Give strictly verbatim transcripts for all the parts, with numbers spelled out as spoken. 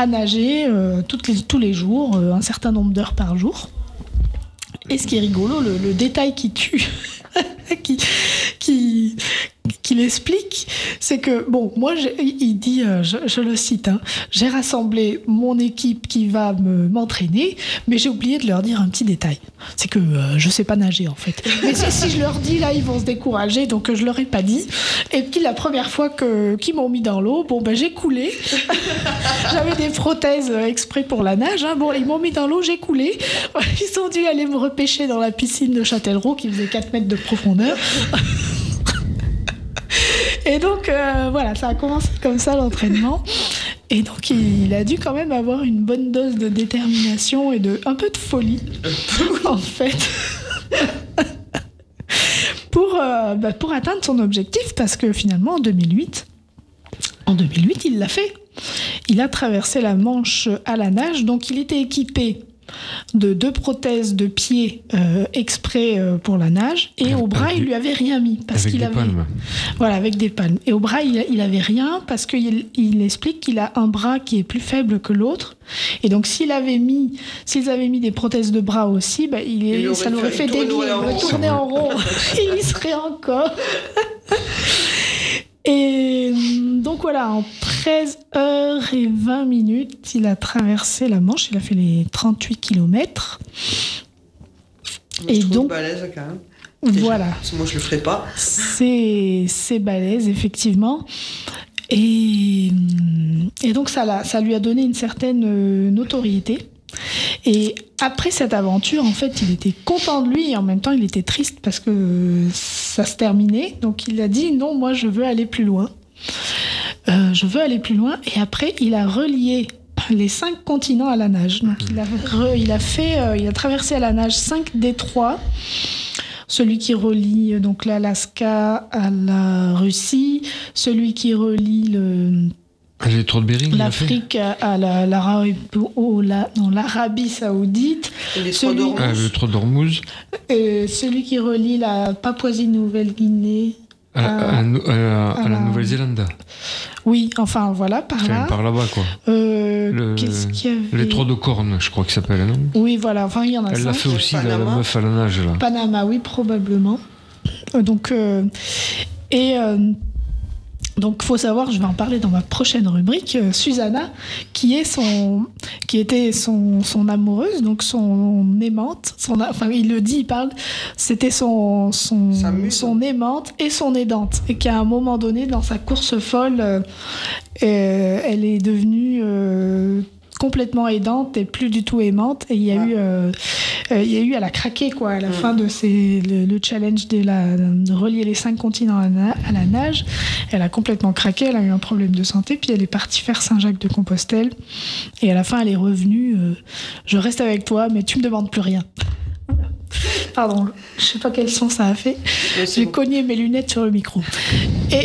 à nager euh, toutes les, tous les jours, euh, un certain nombre d'heures par jour. Et ce qui est rigolo, le, le détail qui tue, qui, qui, qui l'explique, c'est que, bon, moi, j'ai, il dit, euh, je, je le cite, hein, j'ai rassemblé mon équipe qui va me, m'entraîner, mais j'ai oublié de leur dire un petit détail. C'est que euh, je sais pas nager, en fait. Mais si, si je leur dis, là, ils vont se décourager, donc euh, je leur ai pas dit. Et puis, la première fois que, qu'ils m'ont mis dans l'eau, bon, ben, j'ai coulé. J'avais des prothèses exprès pour la nage, hein. Bon, ils m'ont mis dans l'eau, j'ai coulé. Ils ont dû aller me repêcher dans la piscine de Châtellerault, qui faisait quatre mètres de profondeur. Et donc, euh, voilà, ça a commencé comme ça, l'entraînement. Et donc, il, il a dû quand même avoir une bonne dose de détermination et de, un peu de folie, en fait, pour, euh, bah, pour atteindre son objectif, parce que finalement, en deux mille huit, en deux mille huit, il l'a fait. Il a traversé la Manche à la nage, donc il était équipé de deux prothèses de pied euh, exprès euh, pour la nage, et au bras il lui avait rien mis parce avec qu'il des avait palmes. Voilà, avec des palmes, et au bras il, il avait rien parce qu'il il explique qu'il a un bras qui est plus faible que l'autre, et donc s'il avait mis s'ils avaient mis des prothèses de bras aussi, bah, il est, il ça l'aurait fait, fait dévier, tourner en rond et il serait encore et donc voilà, en treize heures vingt minutes, il a traversé la Manche, il a fait les trente-huit kilomètres. Et je donc, balèze quand même. Voilà. Parce que moi, je le ferai pas. C'est, c'est balèze, effectivement. Et, et donc, ça, l'a, ça lui a donné une certaine notoriété. Et après cette aventure, en fait, il était content de lui et en même temps, il était triste parce que ça se terminait. Donc, il a dit non, moi, je veux aller plus loin. Euh, je veux aller plus loin. Et après, il a relié les cinq continents à la nage. Donc, il a, re, il a fait, euh, il a traversé à la nage cinq détroits. Celui qui relie donc l'Alaska à la Russie, celui qui relie le Les de Bering, l'Afrique à la, l'Arabie, oh, la, non, l'Arabie Saoudite. Les celui, ah, le trou d'Ormuz. Euh, celui qui relie la Papouasie-Nouvelle-Guinée à, à, à, à, à la Nouvelle-Zélande. Oui, enfin voilà, par enfin, là. Par là-bas, quoi. Euh, le, qu'est-ce qu'il y avait ? Les trous de cornes, je crois qu'il s'appelle, non ? Oui, voilà, enfin il y en a Elle cinq. l'a fait aussi, la, la meuf à la nage, là. Panama, oui, probablement. Euh, donc, euh, et... Euh, Donc, faut savoir, je vais en parler dans ma prochaine rubrique, euh, Susanna, qui est son, qui était son, son amoureuse, donc son aimante, son, enfin, il le dit, il parle, c'était son, son, son aimante et son aidante, et qu'à un moment donné, dans sa course folle, euh, euh, elle est devenue euh, complètement aidante et plus du tout aimante, et il y a ah. eu, euh, euh, il y a eu, elle a craqué quoi à la mmh. fin de ces, le, le challenge de, la, de relier les cinq continents à la, à la nage. Elle a complètement craqué, elle a eu un problème de santé, puis elle est partie faire Saint-Jacques-de-Compostelle, et à la fin elle est revenue. Euh, je reste avec toi, mais tu me demandes plus rien. Pardon, je sais pas quel son ça a fait. Oui, j'ai bon. cogné mes lunettes sur le micro. Et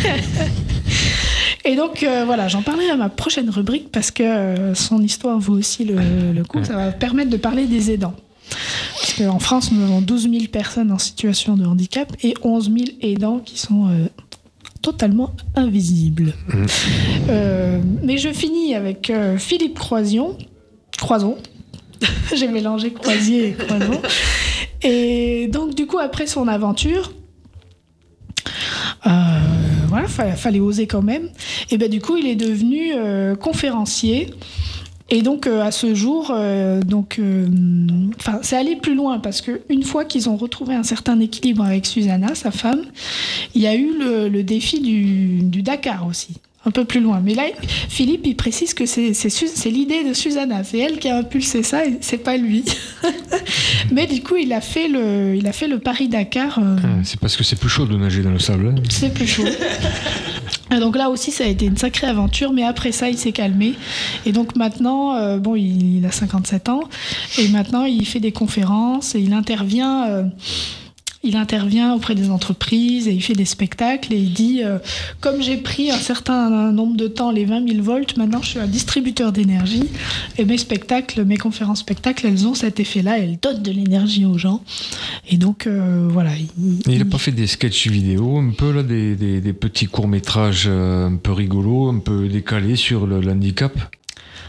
Et donc, euh, voilà, j'en parlerai à ma prochaine rubrique parce que euh, son histoire vaut aussi le, le coup. Ça va permettre de parler des aidants. Parce qu'en France, nous avons douze mille personnes en situation de handicap et onze mille aidants qui sont euh, totalement invisibles. Mmh. Euh, mais je finis avec euh, Philippe Croison. Croison. J'ai mélangé Croisier et Croison. Et donc, du coup, après son aventure... Euh, voilà, fallait, fallait oser quand même. Et ben du coup, il est devenu euh, conférencier. Et donc, euh, à ce jour, euh, donc, euh, c'est allé plus loin parce qu'une fois qu'ils ont retrouvé un certain équilibre avec Susanna, sa femme, il y a eu le, le défi du, du Dakar aussi. Un peu plus loin. Mais là, Philippe, il précise que c'est, c'est, c'est l'idée de Susanna. C'est elle qui a impulsé ça et c'est pas lui. Mais du coup, il a fait le, il a fait le Paris-Dakar. Euh... Ah, c'est parce que c'est plus chaud de nager dans le sable. Hein. C'est plus chaud. Et donc là aussi, ça a été une sacrée aventure. Mais après ça, il s'est calmé. Et donc maintenant, euh, bon, il, il a cinquante-sept ans. Et maintenant, il fait des conférences et il intervient... Euh, Il intervient auprès des entreprises et il fait des spectacles et il dit euh, comme j'ai pris un certain nombre de temps les vingt mille volts, maintenant je suis un distributeur d'énergie et mes spectacles, mes conférences spectacles, elles ont cet effet-là, elles donnent de l'énergie aux gens. Et donc euh, voilà. Il, il n'a pas fait des sketchs vidéo, un peu là, des, des, des petits courts-métrages un peu rigolos, un peu décalés sur le, l'handicap?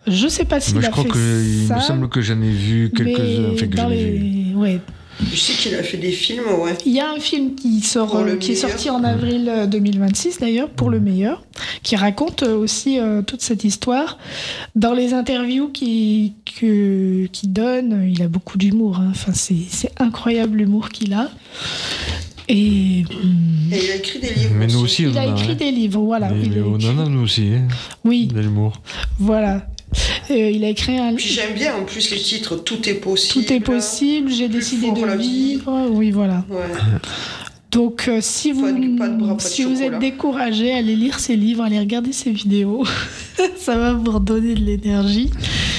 Je sais pas s'il Moi, je a crois fait que il ça. me semble que j'en ai vu quelques-uns. mais Enfin, que dans j'en ai vu. les... ouais. Je sais qu'il a fait des films, ouais. Il y a un film qui, sort, Pour le euh, qui est meilleur. sorti en avril euh, deux mille vingt-six, d'ailleurs, pour le meilleur, qui raconte euh, aussi euh, toute cette histoire. Dans les interviews qu'il que, qu'il donne, il a beaucoup d'humour. Hein. Enfin, c'est, c'est incroyable l'humour qu'il a. Et, hum, Et il a écrit des livres. Mais nous aussi, on il a en a. écrit hein. des livres, voilà. Mais- Il mais a on écrit- en a, nous aussi, hein, Oui, de l'humour. voilà. Euh, il a écrit un Puis livre. j'aime bien en plus les titres Tout est possible. Tout est possible, j'ai Plus décidé fort de la vie. vivre. Oui, voilà. Ouais. Donc, euh, si vous, Pas de- pas de bras, pas de si vous chocolat. êtes découragé, allez lire ses livres, allez regarder ses vidéos. Ça va vous redonner de l'énergie.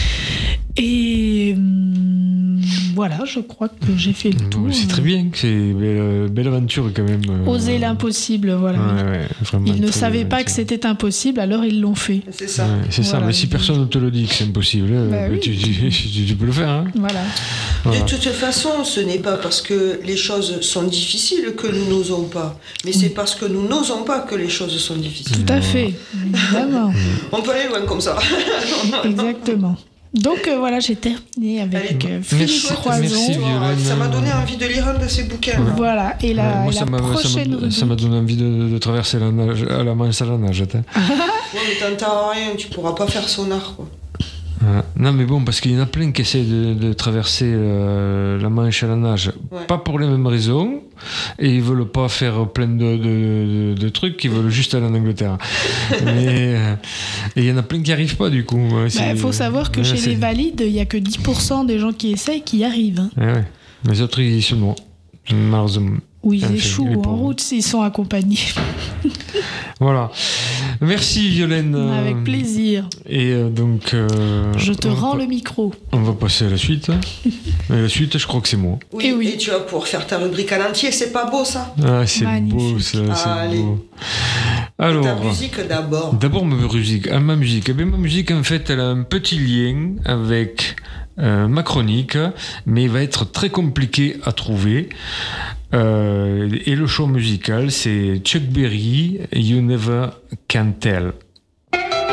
Et hum, voilà, je crois que j'ai fait le Bon, tour. c'est très bien, c'est une belle, belle aventure quand même. euh, Oser l'impossible, voilà. Ouais, ouais, vraiment Ils ne très savaient belle pas que aventure. c'était impossible, alors ils l'ont fait. C'est ça. Ouais, c'est ça, Voilà. mais si personne ne te le dit que c'est impossible, Bah euh, oui. tu, tu, tu- tu peux le faire. Hein. Voilà. Voilà. De toute façon, ce n'est pas parce que les choses sont difficiles que nous n'osons pas, mais c'est parce que nous n'osons pas que les choses sont difficiles. Tout à fait, évidemment. On peut aller loin comme ça. Exactement. Donc euh, voilà, j'ai terminé avec Allez, euh, Philippe merci, Croison. merci, Violaine. Ça m'a donné envie de lire un de ces bouquins. là. Voilà, et la, Ouais, moi, la ça m'a, ça prochaine m'a- ça m'a rubrique- donné envie de, de traverser la, nage, à la Manche à la nage. attends. Ouais, mais t'entends rien, tu pourras pas faire sonar, quoi. Voilà. Non, mais bon, parce qu'il y en a plein qui essaient de, de traverser euh, la Manche à la nage, Ouais. pas pour les mêmes raisons, et ils veulent pas faire plein de, de, de, de trucs, ils veulent juste aller en Angleterre. mais euh, et il y en a plein qui n'y arrivent pas, du coup. Ouais, Il faut savoir que ouais, chez c'est- les valides, il n'y a que dix pour cent des gens qui essayent qui y arrivent. Hein. Ouais, ouais. Les autres, ils se noient. Malheureusement. Ou ils Enfin, échouent les en pauvres. route s'ils sont accompagnés. Voilà. Merci, Violaine. Avec plaisir. Et euh, donc. euh, Je te on rends va- le micro. On va passer à la suite. Et la suite, je crois que c'est moi. Oui, Et oui. et tu vas pouvoir faire ta rubrique en entier, c'est pas beau ça? Ah, c'est Magnifique. beau, ça. C'est Allez. beau. Ta Alors. musique d'abord. D'abord ma musique. Ah, ma musique. Eh bien, ma musique, en fait, elle a un petit lien avec euh, ma chronique, mais il va être très compliqué à trouver. Euh, et le choix musical, c'est Chuck Berry, You Never Can Tell.